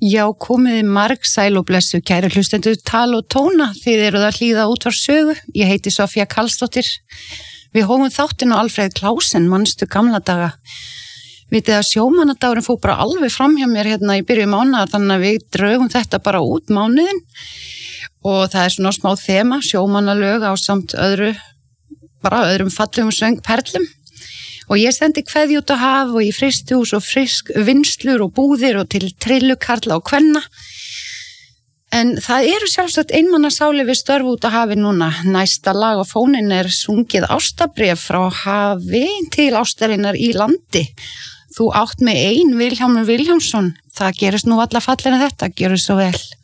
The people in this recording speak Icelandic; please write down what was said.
Já, komiði marg sæl og blessu, kæru hlustendur Tal og Tóna, þið eruð að hlýða útvarpssögu. Ég heiti Sofía Karlsdóttir. Við hófum þáttinn á Alfreð Klausen, manstu gamla daga. Vitið að sjómannadagurinn fór bara alveg fram hjá mér hérna í byrjun mánaðar, þannig að við draugum þetta bara út mánuðinn. Og það er svona smá þema, sjómannalög á samt öðrum fallegum söngperlum. Og ég sendi kveðju út á haf og í frystihús og frisk vinnslur og búðir og til trillukarla og kvenna. En það eru sjálfsagt einmannasáli við störf út á hafi núna. Næsta lag á fóninn er sungið ástabréf frá hafi til ástarinnar í landi. Þú átt með ein, Vilhjálmur Vilhjálmsson. Það gerist nú alla fallina þetta, gerur svo vel.